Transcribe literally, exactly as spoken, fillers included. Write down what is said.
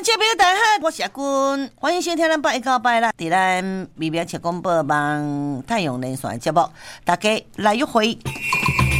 众朋友大家好，我是阿君，欢迎收听咱八一九八啦，伫咱微妙七广播网太阳连线节目，大家来约会。